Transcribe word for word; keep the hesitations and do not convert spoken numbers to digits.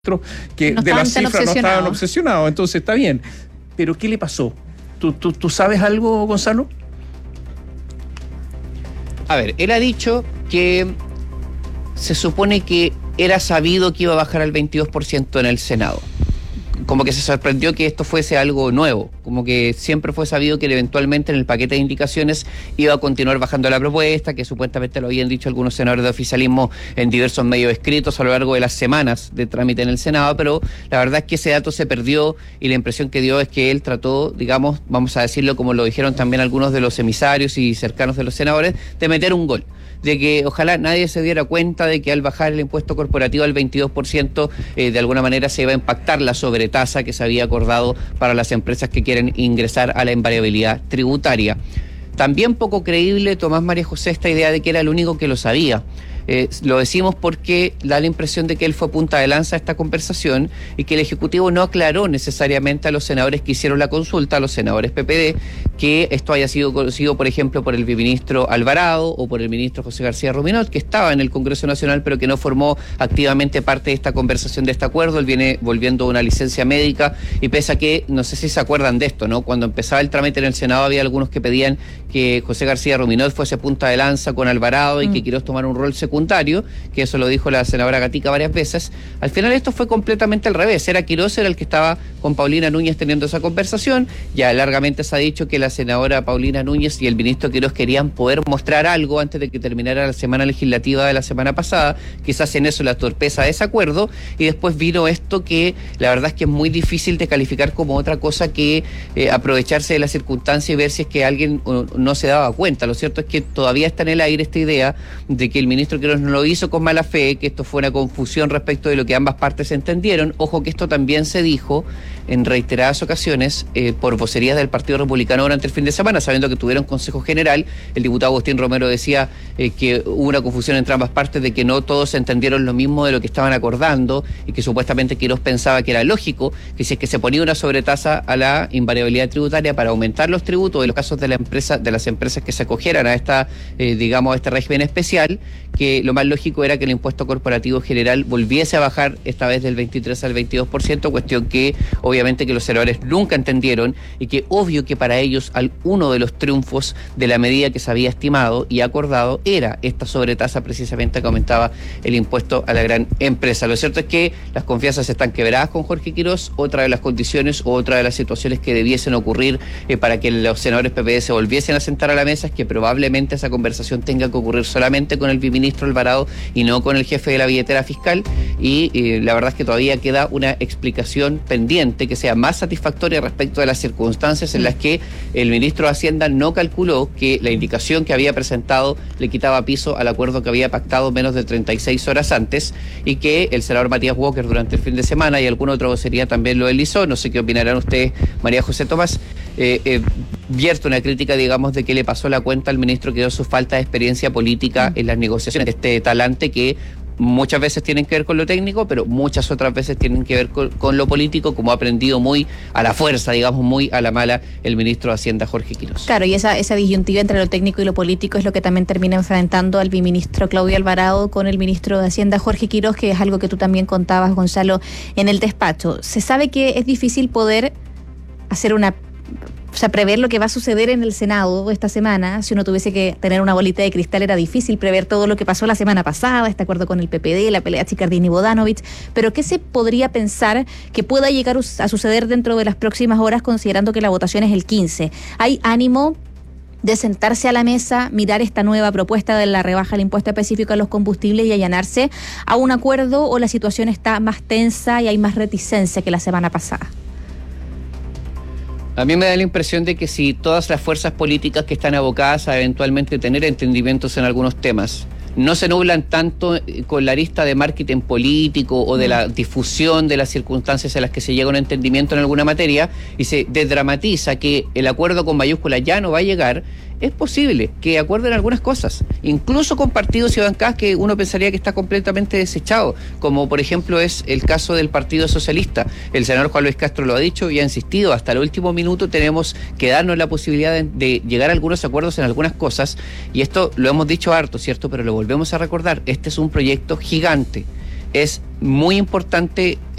que no de las cifras obsesionados. no estaban obsesionados, entonces está bien. Pero ¿qué le pasó? ¿Tú, tú, tú sabes algo, Gonzalo? A ver, él ha dicho que se supone que era sabido que iba a bajar al veintidós por ciento en el Senado. Como que se sorprendió que esto fuese algo nuevo, como que siempre fue sabido que eventualmente en el paquete de indicaciones iba a continuar bajando la propuesta, que supuestamente lo habían dicho algunos senadores de oficialismo en diversos medios escritos a lo largo de las semanas de trámite en el Senado, pero la verdad es que ese dato se perdió y la impresión que dio es que él trató, digamos, vamos a decirlo como lo dijeron también algunos de los emisarios y cercanos de los senadores, de meter un gol, de que ojalá nadie se diera cuenta de que al bajar el impuesto corporativo al veintidós por ciento eh, de alguna manera se iba a impactar la sobretasa que se había acordado para las empresas que quieren ingresar a la invariabilidad tributaria. También poco creíble, Tomás María José, esta idea de que era el único que lo sabía. Eh, lo decimos porque da la impresión de que él fue punta de lanza a esta conversación y que el Ejecutivo no aclaró necesariamente a los senadores que hicieron la consulta, a los senadores P P D, que esto haya sido conocido, por ejemplo, por el viceministro Alvarado o por el ministro José García Ruminot, que estaba en el Congreso Nacional pero que no formó activamente parte de esta conversación, de este acuerdo. Él viene volviendo una licencia médica y pese a que, no sé si se acuerdan de esto, ¿no? Cuando empezaba el trámite en el Senado había algunos que pedían que José García Ruminot fuese punta de lanza con Alvarado y mm. que Quirós tomara un rol secundario, que eso lo dijo la senadora Gatica varias veces. Al final esto fue completamente al revés, era Quirós era el que estaba con Paulina Núñez teniendo esa conversación. Ya largamente se ha dicho que la senadora Paulina Núñez y el ministro Quirós querían poder mostrar algo antes de que terminara la semana legislativa de la semana pasada, quizás en eso la torpeza de ese acuerdo, y después vino esto que la verdad es que es muy difícil de calificar como otra cosa que eh, aprovecharse de la circunstancia y ver si es que alguien uh, no se daba cuenta. Lo cierto es que todavía está en el aire esta idea de que el ministro Quirós no lo hizo con mala fe, que esto fue una confusión respecto de lo que ambas partes entendieron. Ojo que esto también se dijo en reiteradas ocasiones eh, por vocerías del Partido Republicano durante el fin de semana, sabiendo que tuvieron Consejo General. El diputado Agustín Romero decía eh, que hubo una confusión entre ambas partes, de que no todos entendieron lo mismo de lo que estaban acordando y que supuestamente Quirós pensaba que era lógico que si es que se ponía una sobretasa a la invariabilidad tributaria para aumentar los tributos en los casos de la empresa, de las empresas que se acogieran a esta, eh, digamos, a este régimen especial, que lo más lógico era que el impuesto corporativo general volviese a bajar esta vez del veintitrés al veintidós por ciento, cuestión que obviamente que los senadores nunca entendieron y que obvio que para ellos al, uno de los triunfos de la medida que se había estimado y acordado era esta sobretasa precisamente que aumentaba el impuesto a la gran empresa. Lo cierto es que las confianzas están quebradas con Jorge Quirós. Otra de las condiciones o otra de las situaciones que debiesen ocurrir eh, para que los senadores P P D se volviesen a sentar a la mesa es que probablemente esa conversación tenga que ocurrir solamente con el viceministro Alvarado y no con el jefe de la billetera fiscal, y eh, la verdad es que todavía queda una explicación pendiente que sea más satisfactoria respecto de las circunstancias en las que el ministro de Hacienda no calculó que la indicación que había presentado le quitaba piso al acuerdo que había pactado menos de treinta y seis horas antes, y que el senador Matías Walker durante el fin de semana y alguna otra vocería también lo deslizó. No sé qué opinarán ustedes, María José Tomás. Eh, eh, vierte una crítica, digamos, de que le pasó la cuenta al ministro, que dio su falta de experiencia política en las negociaciones, este talante que muchas veces tienen que ver con lo técnico, pero muchas otras veces tienen que ver con, con lo político, como ha aprendido muy a la fuerza, digamos, muy a la mala el ministro de Hacienda, Jorge Quirós. Claro, y esa, esa disyuntiva entre lo técnico y lo político es lo que también termina enfrentando al viceministro Claudio Alvarado con el ministro de Hacienda, Jorge Quirós, que es algo que tú también contabas, Gonzalo, en el despacho. Se sabe que es difícil poder hacer una... O sea, prever lo que va a suceder en el Senado esta semana. Si uno tuviese que tener una bolita de cristal, era difícil prever todo lo que pasó la semana pasada, este acuerdo con el P P D, la pelea Chiccardini-Bodanovich. Pero ¿qué se podría pensar que pueda llegar a suceder dentro de las próximas horas, considerando que la votación es el quince? ¿Hay ánimo de sentarse a la mesa, mirar esta nueva propuesta de la rebaja del impuesto específico a los combustibles y allanarse a un acuerdo, o la situación está más tensa y hay más reticencia que la semana pasada? A mí me da la impresión de que si todas las fuerzas políticas que están abocadas a eventualmente tener entendimientos en algunos temas no se nublan tanto con la arista de marketing político o de la difusión de las circunstancias en las que se llega a un entendimiento en alguna materia y se desdramatiza que el acuerdo con mayúscula ya no va a llegar, es posible que acuerden algunas cosas, incluso con partidos y bancadas que uno pensaría que está completamente desechado, como por ejemplo es el caso del Partido Socialista. El senador Juan Luis Castro lo ha dicho y ha insistido, hasta el último minuto tenemos que darnos la posibilidad de, de llegar a algunos acuerdos en algunas cosas, y esto lo hemos dicho harto, ¿cierto? Pero lo volvemos a recordar, este es un proyecto gigante. es muy importante